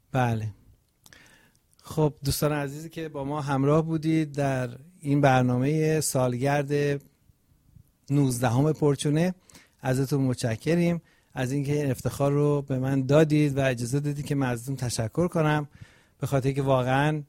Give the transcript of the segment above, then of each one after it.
بله. خب دوستان عزیزی که با ما همراه بودید در این برنامه سالگرد 19 پرچونه، ازتون متشکریم از اینکه این افتخار رو به من دادید و اجازه دادید که من ازتون تشکر کنم، به خاطر که واقعا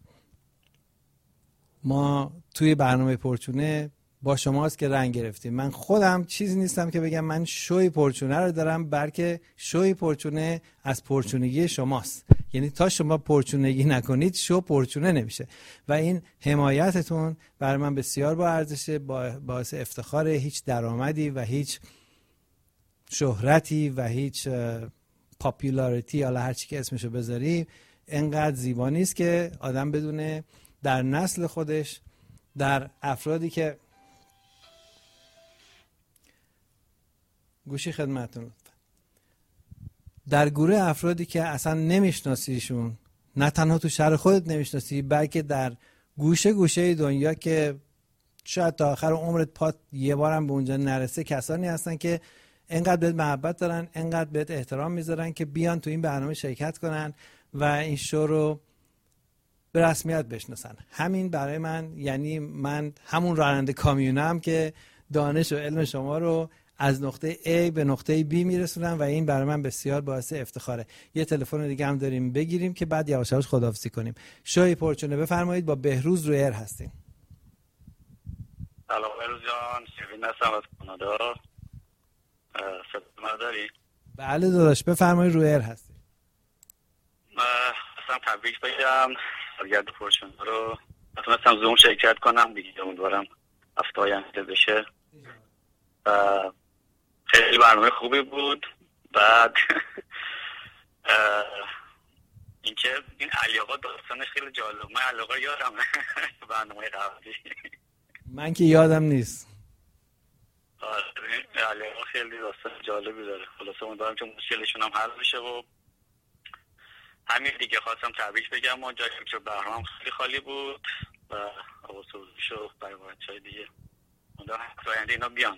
ما توی برنامه پرچونه با شماست که رنگ گرفتیم. من خودم چیزی نیستم که بگم من شوی پرچونه رو دارم، بلکه شوی پرچونه از پرچونگی شماست. یعنی تا شما پرچونگی نکنید شو پرچونه نمیشه و این حمایتتون برای من بسیار با ارزشه، باعث افتخار. هیچ درآمدی و هیچ شهرتی و هیچ پاپولاریتی، حالا هر چی که اسمشو بذاری، انقدر زیبا نیست که آدم بدونه در نسل خودش، در افرادی که گوشی خدمتتون، در گروه افرادی که اصلا نمیشناسیشون، نه تنها تو شهر خودت نمیشناسی، بلکه در گوشه گوشه دنیا که شاید تا آخر عمرت پات یه بارم به اونجا نرسه، کسانی هستن که انقدر بهت محبت دارن، انقدر بهت احترام میذارن که بیان تو این برنامه شرکت کنن و این شو رو به رسمیت بشناسن. همین برای من، یعنی من همون راننده کامیونم که دانش و علم شما رو از نقطه A به نقطه B میرسونم و این برای من بسیار باعث افتخاره. یه تلفن دیگه هم داریم بگیریم که بعد یواش یواش خداحافظی کنیم. شوی پرچونه، بفرمایید. با بهروز روی ایر هستیم. سلام بهروز جان، شیرین هستم از کانادا. صدا داری؟ بله داداش، بفرمایید، روی ایر هستیم. اصلا تبریک بگم سالگرد پرچونه رو. نتونستم زوم شرکت کنم دیگه، امیدوارم هفته آینده بشه. خیلی برنامه خوبی بود. بعد اینکه این علی آقا داستانش خیلی جالب، من علی آقا یادم برنامه قبلی، من که یادم نیست. علی آقا خیلی داستان جالبی داره. خلاصه امیدوارم که مشکلشون هم حل بشه و همین دیگه. خواستم تبریک بگم، ما جایی که برنامه خیلی خالی بود و حواسش رو برای بچه‌های دیگه امیدوارم آینده اینا بیان.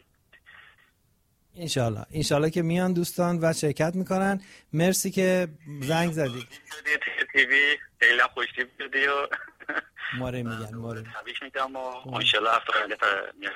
انشالله که میان دوستان و شرکت میکنن. مرسی که زنگ زدید. تیوی خیلی خوشتیپ بودی و ماره میگن ماره تبریک میگم و انشالله هفته آینده میاد.